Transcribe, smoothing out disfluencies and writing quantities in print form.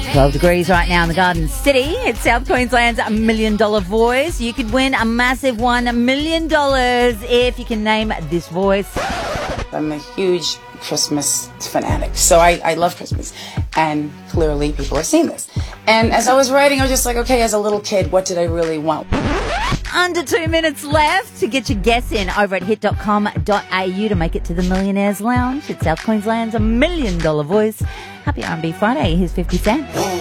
12 degrees right now in the Garden City. It's South Queensland's $1 Million Voice. You could win a massive $1 million if you can name this voice. I'm a huge Christmas fanatic, so I love Christmas, and clearly people are seeing this. And as I was writing, I was just like, okay, as a little kid, what did I really want? Under 2 minutes left to get your guess in over at hit.com.au to make it to the Millionaires Lounge. It's South Queensland's $1 Million Voice. Happy R&B Friday. Here's 50 Cent.